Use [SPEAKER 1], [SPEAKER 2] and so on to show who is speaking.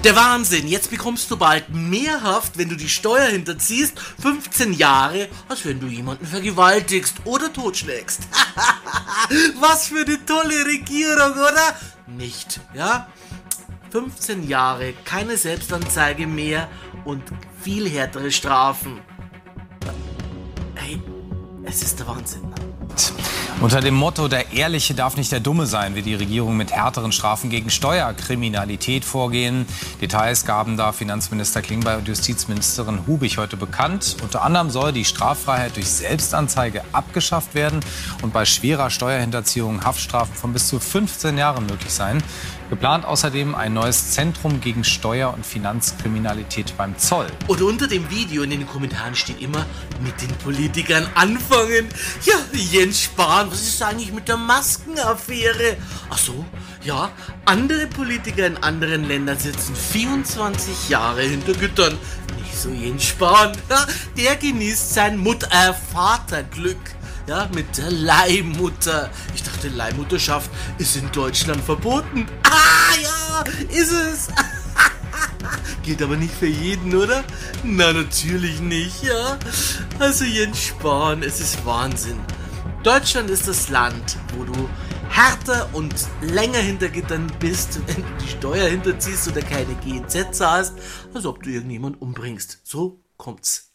[SPEAKER 1] Der Wahnsinn, jetzt bekommst du bald mehr Haft, wenn du die Steuer hinterziehst, 15 Jahre, als wenn du jemanden vergewaltigst oder totschlägst. Was für eine tolle Regierung, oder? Nicht, ja? 15 Jahre, keine Selbstanzeige mehr und viel härtere Strafen. Hey, es ist der Wahnsinn.
[SPEAKER 2] Unter dem Motto, der Ehrliche darf nicht der Dumme sein, will die Regierung mit härteren Strafen gegen Steuerkriminalität vorgehen. Details gaben da Finanzminister Klingbeil und Justizministerin Hubig heute bekannt. Unter anderem soll die Straffreiheit durch Selbstanzeige abgeschafft werden und bei schwerer Steuerhinterziehung Haftstrafen von bis zu 15 Jahren möglich sein. Geplant außerdem ein neues Zentrum gegen Steuer- und Finanzkriminalität beim Zoll.
[SPEAKER 1] Und unter dem Video in den Kommentaren steht immer, mit den Politikern anfangen. Ja, Jens Spahn, was ist eigentlich mit der Maskenaffäre? Ach so, ja, andere Politiker in anderen Ländern sitzen 24 Jahre hinter Gittern. Nicht so Jens Spahn, der genießt sein Vaterglück. Ja, mit der Leihmutter. Ich dachte, Leihmutterschaft ist in Deutschland verboten. Ah, ja, ist es. Geht aber nicht für jeden, oder? Na, natürlich nicht, ja. Also Jens Spahn, es ist Wahnsinn. Deutschland ist das Land, wo du härter und länger hinter Gittern bist, wenn du die Steuer hinterziehst oder keine GEZ zahlst, als ob du irgendjemanden umbringst. So kommt's.